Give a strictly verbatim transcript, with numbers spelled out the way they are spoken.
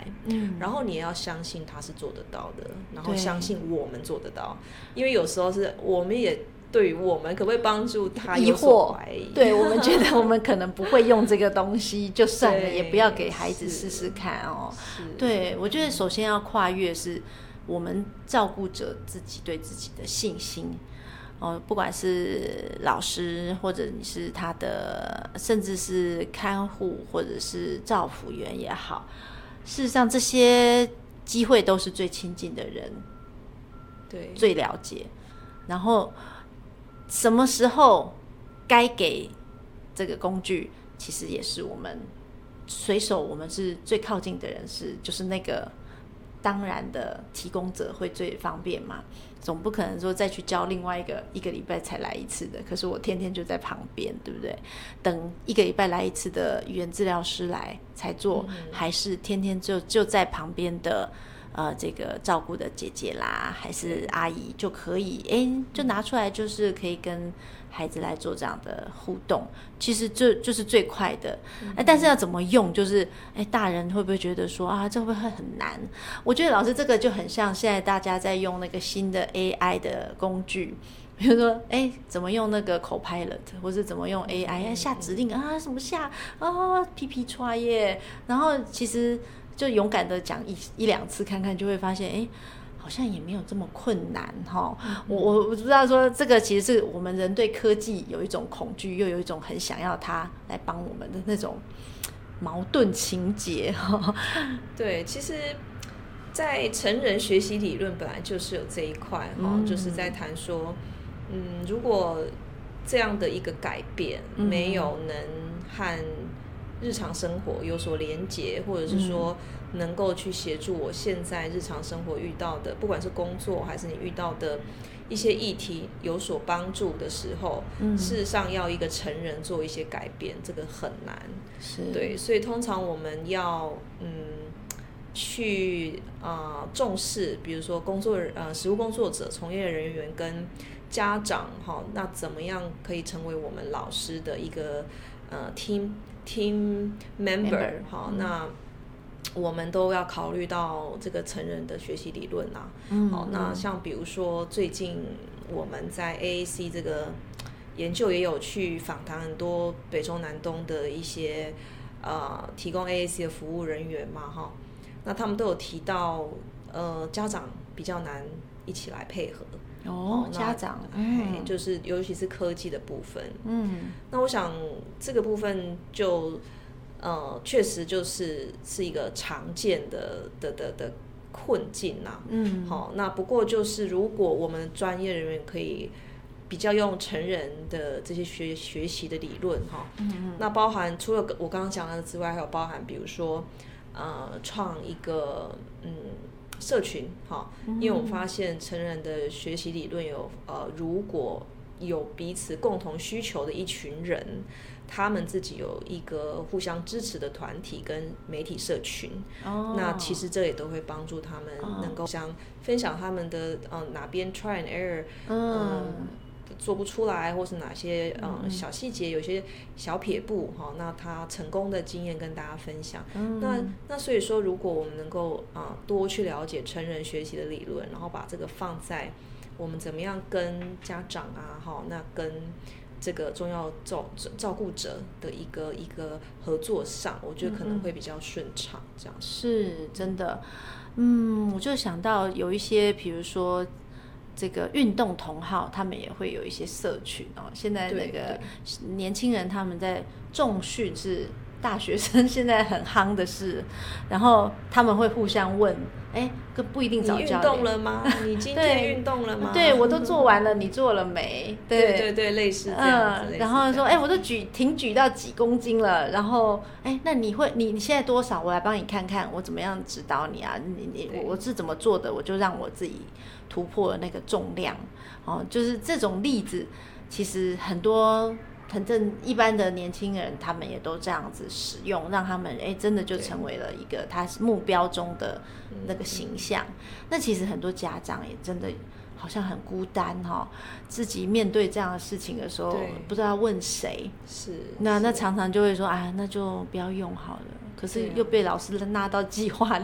嗯， 然后你也要相信他是做得到的，然后相信我们做得到，因为有时候是我们也对于我们可不可以帮助他有所怀疑， 对，我们觉得我们可能不会用这个东西就算了，也不要给孩子试试看哦。对，我觉得首先要跨越是我们照顾者自己对自己的信心哦，不管是老师或者你是他的，甚至是看护或者是照服员也好，事实上这些机会都是最亲近的人， 对，最了解，然后什么时候该给这个工具，其实也是我们随手我们是最靠近的人，是就是那个当然的提供者会最方便嘛，总不可能说再去教另外一个一个礼拜才来一次的，可是我天天就在旁边，对不对？等一个礼拜来一次的语言治疗师来才做，嗯、还是天天就就在旁边的呃这个照顾的姐姐啦，还是阿姨就可以，哎，就拿出来就是可以跟孩子来做这样的互动，其实这就是最快的。嗯、但是要怎么用，就是哎，大人会不会觉得说啊，这会不会很难？我觉得老师这个就很像现在大家在用那个新的 A I 的工具，比如说哎，怎么用那个 Copilot， 或是怎么用 A I 下指令啊，什么下啊，皮皮抓耶，然后其实就勇敢的讲一一两次看看，就会发现哎。好像也没有这么困难哈、嗯，我我不知道说这个其实是我们人对科技有一种恐惧，又有一种很想要它来帮我们的那种矛盾情节哈。 对，其实，在成人学习理论本来就是有这一块哈、嗯，就是在谈说，嗯，如果这样的一个改变没有能和日常生活有所连结，或者是说。能够去协助我现在日常生活遇到的，不管是工作还是你遇到的一些议题有所帮助的时候，嗯、事实上要一个成人做一些改变，这个很难。 是， 对，所以通常我们要嗯去啊、呃、重视，比如说工作呃实务工作者、从业人员跟家长哈，那怎么样可以成为我们老师的一个呃 team team member 哈、嗯？那我们都要考虑到这个成人的学习理论啊，嗯，好，那像比如说最近我们在 A A C 这个研究也有去访谈很多北中南东的一些呃提供 A A C 的服务人员嘛，哈，那他们都有提到，呃，家长比较难一起来配合。 哦，家长， 嗯，就是尤其是科技的部分， 嗯， 那我想这个部分就。呃，确实就是是一个常见的的的的困境呐、啊。嗯，好，那不过就是如果我们专业人员可以比较用成人的这些学学习的理论哈，嗯，那包含除了我刚刚讲的之外，还有包含比如说呃创一个嗯社群哈，因为我们发现成人的学习理论有呃如果有彼此共同需求的一群人。他们自己有一个互相支持的团体跟媒体社群，哦、那其实这也都会帮助他们能够相分享他们的嗯哪边 try and error， 嗯, 嗯做不出来，或是哪些嗯小细节有些小撇步哈、哦，那他成功的经验跟大家分享。嗯、那那所以说，如果我们能够啊、嗯、多去了解成人学习的理论，然后把这个放在我们怎么样跟家长啊哈、哦，那跟这个重要照照顾者的一个一个合作上，我觉得可能会比较顺畅，这样是真的。嗯，我就想到有一些，比如说这个运动同好，他们也会有一些社群哦。现在那个年轻人他们在重训是大学生现在很夯的事，然后他们会互相问。哎，不一定找教练。 你运动了吗？你今天运动了吗？ 对，我都做完了，你做了没？ 对对 对, 对，类似这样子。 嗯，然后说，哎，我都举挺举到几公斤了，然后，哎，那你会，你你现在多少？我来帮你看看，我怎么样指导你啊？你你我我是怎么做的？我就让我自己突破了那个重量。哦，就是这种例子，其实很多。很正一般的年轻人，他们也都这样子使用，让他们哎真的就成为了一个他目标中的那个形象。那其实很多家长也真的好像很孤单哈、哦，自己面对这样的事情的时候，不知道问谁。 是， 那那常常就会说，哎，那就不要用好了。可是又被老师拉到计划